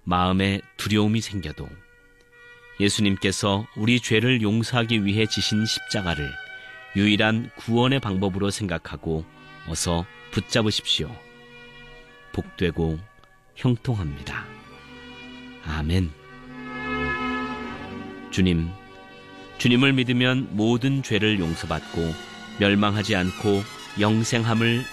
마음에 두려움이 생겨도 예수님께서 우리 죄를 용서하기 위해 지신 십자가를 유일한 구원의 방법으로 생각하고 어서 붙잡으십시오. 복되고 형통합니다. 아멘. 주님을 믿으면 모든 죄를 용서받고 멸망하지 않고 영생함을